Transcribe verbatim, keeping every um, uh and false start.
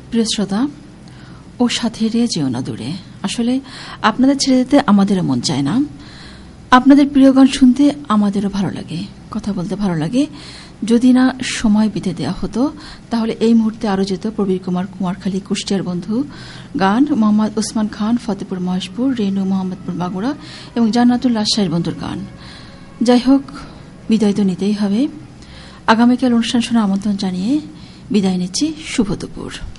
প্রিয় শ্রোতা, ও সাথে রে যেও না দূরে। আসলে আপনাদের ছেড়ে যেতে আমাদেরও মন চায় না। আপনাদের প্রিয় গান শুনতে আমাদেরও ভালো লাগে, কথা বলতে ভালো লাগে। যদি না সময় বিতে দেওয়া হতো তাহলে এই মুহূর্তে আরো যেত প্রবীর কুমার কুমারখালী কুষ্টিয়ার বন্ধু গান, মোহাম্মদ ওসমান খান ফতেপুর মহেশপুর, রেনু মোহাম্মদপুর মাগুরা এবং জান্নাতুল রাজশাহীর বন্ধুর গান। যাই হোক, বিদায় তো নিতেই হবে। আগামীকাল অনুষ্ঠান শোনার আমন্ত্রণ জানিয়ে বিদায় নিচ্ছি। শুভ দুপুর।